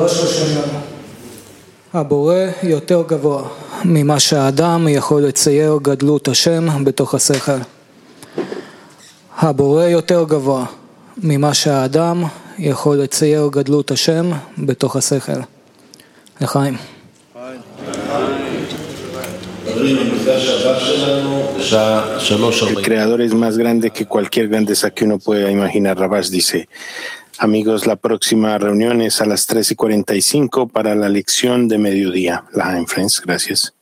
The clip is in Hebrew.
בראש השנה. הבורא יותר גבוה ממה שהאדם יכול לצייר גדלות השם בתוך השכל. הבורא יותר גבוה ממה שהאדם יכול לצייר גדלות השם בתוך השכל. לחיים. El creador es más grande que cualquier grandeza que uno pueda imaginar. Rabash dice: amigos, la próxima reunión es a las 3:45 para la lección de mediodía. Lahaim, friends, gracias.